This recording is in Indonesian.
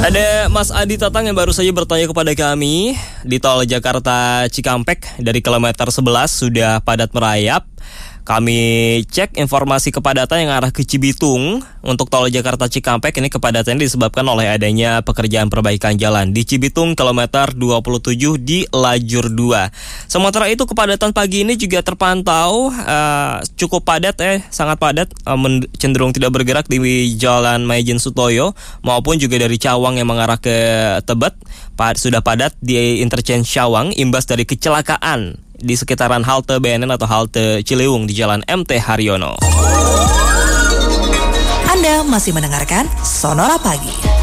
Ada Mas Adi Tatang yang baru saja bertanya kepada kami di tol Jakarta Cikampek dari kilometer 11 sudah padat merayap. Kami cek informasi kepadatan yang arah ke Cibitung untuk tol Jakarta Cikampek. Ini kepadatan disebabkan oleh adanya pekerjaan perbaikan jalan di Cibitung kilometer 27 di lajur 2. Sementara itu kepadatan pagi ini juga terpantau cukup padat sangat padat, cenderung tidak bergerak di Jalan Maijen Sutoyo maupun juga dari Cawang yang mengarah ke Tebet. Sudah padat di interchange Cawang imbas dari kecelakaan di sekitaran halte BNN atau halte Ciliwung di Jalan MT Haryono. Anda masih mendengarkan Sonora Pagi.